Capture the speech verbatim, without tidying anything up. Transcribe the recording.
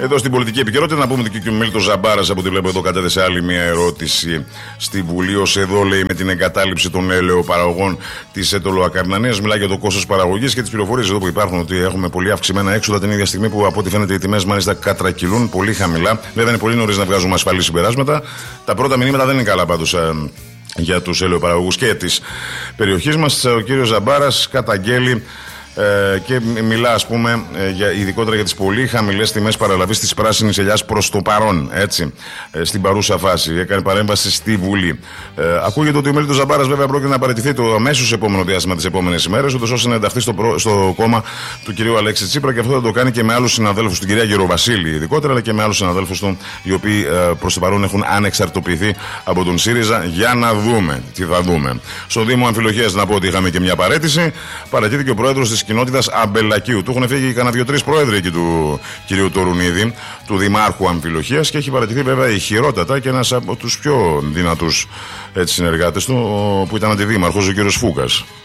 Εδώ στην πολιτική επικαιρότητα να πούμε ότι και ο Μίλτος Ζαμπάρας, από ό,τι βλέπω εδώ, κατέθεσε άλλη μια ερώτηση στη Βουλή. Ως εδώ, λέει, με την εγκατάλειψη των ελαιοπαραγωγών της Ετωλοακαρνανίας. Μιλάει για το κόστος παραγωγής και τις πληροφορίες εδώ που υπάρχουν ότι έχουμε πολύ αυξημένα έξοδα την ίδια στιγμή που από ό,τι φαίνεται οι τιμές μάλιστα κατρακυλούν πολύ χαμηλά. Βέβαια είναι πολύ νωρίς να βγάζουμε ασφαλή συμπεράσματα. Τα πρώτα μηνύματα δεν είναι καλά πάντως για τους ελαιοπαραγωγούς και της περιοχής μας. Ο κύριος Ζαμπάρας καταγγέλει Ε, και μιλά, ας πούμε, ε, για, ειδικότερα για τις πολύ χαμηλές τιμές παραλαβής της πράσινης ελιάς προς το παρόν, έτσι, ε, στην παρούσα φάση. Έκανε παρέμβαση στη Βουλή. Ε, ακούγεται ότι ο Μίλτος Ζαμπάρας, βέβαια, πρόκειται να παραιτηθεί το αμέσως επόμενο διάστημα, τις επόμενες ημέρες, ούτως ώστε να ενταχθεί στο, προ, στο κόμμα του κυρίου Αλέξη Τσίπρα, και αυτό θα το κάνει και με άλλους συναδέλφους, την κυρία Γεροβασίλη ειδικότερα, αλλά και με άλλους συναδέλφους του, οι οποίοι ε, προς το παρόν έχουν ανεξαρτοποιηθεί από τον ΣΥΡΙΖΑ. Για να δούμε τι θα δούμε. Στο Δήμο Αμφιλοχίας, να πω ότι είχαμε και μια παραίτηση. Παρατήθηκε ο πρόεδρος της κοινότητας Αμπελακίου. Του έχουν φύγει κανένα δύο-τρεις πρόεδροι εκεί του κυρίου Τωρουνίδη, του Δημάρχου Αμφιλοχίας, και έχει παρατηθεί βέβαια ηχηρότατα και ένας από τους πιο δυνατούς συνεργάτες του, που ήταν αντιδήμαρχος, ο κύριος Φούκας.